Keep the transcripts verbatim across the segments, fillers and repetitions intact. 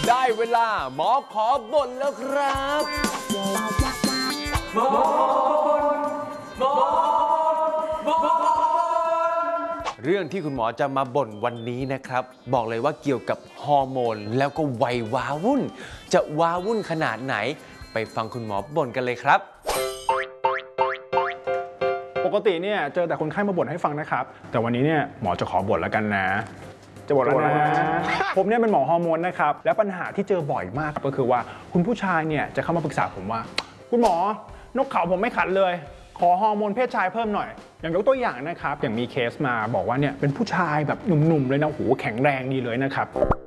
ได้เวลาหมอขอบ่นแล้วครับหมอหมอหมอเรื่องที่คุณหมอจะมาบ่นวันนี้นะครับบอกเลยว่าเกี่ยวกับฮอร์โมนแล้วก็วัยว้าวุ่นจะว้าวุ่นขนาดไหนไปฟังคุณหมอบ่นกันเลยครับปกติเนี่ยเจอแต่คนไข้มาบ่นให้ฟังนะครับแต่วันนี้เนี่ยหมอจะขอบ่นแล้วกันนะจะบ่นแล้วนะผมเนี่ยเป็นหมอฮอร์โมนนะครับและปัญหาที่เจอบ่อยมากก็คือว่าคุณผู้ชายเนี่ยจะเข้ามาปรึกษาผมว่าคุณหมอนกเขาผมไม่ขันเลยขอฮอร์โมนเพศชายเพิ่มหน่อยอย่างยกตัวอย่างนะครับอย่างมีเคสมาบอกว่าเนี่ยเป็นผู้ชายแบบหนุ่มๆเลยนะโหแข็งแรงดีเลยนะครับ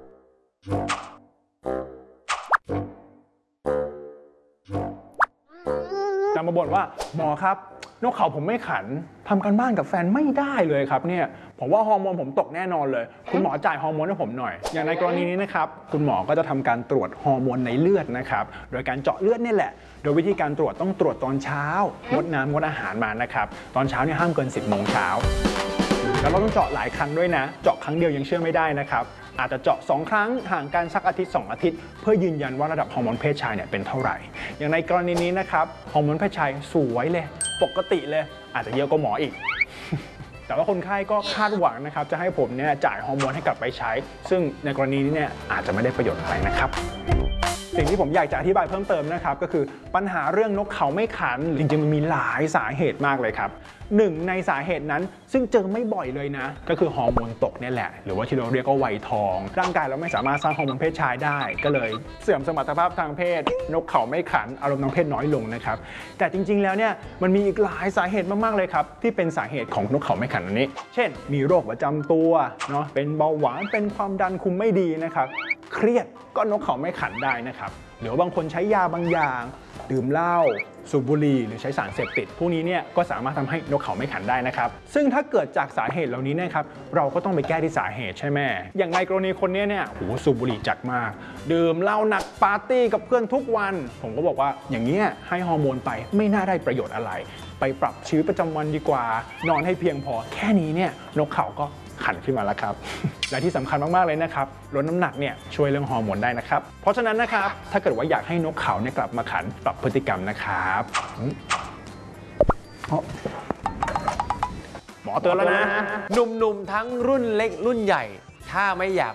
จะมาบ่นว่าหมอครับนกเขาผมไม่ขันทำการบ้านกับแฟนไม่ได้เลยครับเนี่ยผมว่าฮอร์โมนผมตกแน่นอนเลยคุณหมอจ่ายฮอร์โมนให้ผมหน่อยอย่างในกรณีนี้นะครับคุณหมอก็จะทำการตรวจฮอร์โมนในเลือดนะครับโดยการเจาะเลือดนี่แหละโดยวิธีการตรวจต้องตรวจตอนเช้างดน้ำงดอาหารมานะครับตอนเช้าเนี่ยห้ามเกินสิบโมงเช้าแล้วเราต้องเจาะหลายครั้งด้วยนะเจาะครั้งเดียวยังเชื่อไม่ได้นะครับอาจจะเจาะสองครั้งห่างกันสักอาทิตย์สองอาทิตย์เพื่อยืนยันว่าระดับฮอร์โมนเพศชายเนี่ยเป็นเท่าไหร่อย่างในกรณีนี้นะครับฮอร์โมนเพศชายสวยเลยปกติเลยอาจจะเยอะกว่าหมออีก แต่ว่าคนไข้ก็คาดหวังนะครับจะให้ผมเนี่ยจ่ายฮอร์โมนให้กลับไปใช้ซึ่งในกรณีนี้เนี่ยอาจจะไม่ได้ประโยชน์อะไรนะครับสิ่งที่ผมอยากจะอธิบายเพิ่มเติมนะครับก็คือปัญหาเรื่องนกเขาไม่ขันจริงๆมันมีหลายสาเหตุมากเลยครับหนึ่งในสาเหตุนั้นซึ่งเจอไม่บ่อยเลยนะก็คือฮอร์โมนตกนี่แหละหรือว่าที่เราเรียกว่าวัยทองร่างกายเราไม่สามารถสร้างฮอร์โมนเพศชายได้ก็เลยเสื่อมสมรรถภาพทางเพศนกเขาไม่ขันอารมณ์ทางเพศน้อยลงนะครับแต่จริงๆแล้วเนี่ยมันมีอีกหลายสาเหตุมากๆเลยครับที่เป็นสาเหตุของนกเขาไม่ขันอันนี้เช่นมีโรคประจำตัวเนาะเป็นเบาหวานเป็นความดันคุมไม่ดีนะครับเครียดก็นกเขาไม่ขันได้นะครับหรือบางคนใช้ยาบางอย่างดื่มเหล้าสูบบุหรี่หรือใช้สารเสพติดพวกนี้เนี่ยก็สามารถทำให้นกเขาไม่ขันได้นะครับซึ่งถ้าเกิดจากสาเหตุเหล่านี้นะครับเราก็ต้องไปแก้ที่สาเหตุใช่ไหมอย่างในกรณีคนนี้เนี่ยโหสูบบุหรี่จัดมากดื่มเหล้าหนักปาร์ตี้กับเพื่อนทุกวันผมก็บอกว่าอย่างเงี้ยให้ฮอร์โมนไปไม่น่าได้ประโยชน์อะไรไปปรับชีวิตประจำวันดีกว่านอนให้เพียงพอแค่นี้เนี่ยนกเขาก็ขันขึ้นมาแล้วครับ และที่สำคัญมากๆเลยนะครับลดน้ำหนักเนี่ยช่วยเรื่องฮอร์โมนได้นะครับเพราะฉะนั้นนะครับถ้าเกิดว่าอยากให้นกเขาเนี่ยกลับมาขันปรับพฤติกรรมนะครับหมอเตือนแล้วนะหนุ่มๆทั้งรุ่นเล็กรุ่นใหญ่ถ้าไม่อยาก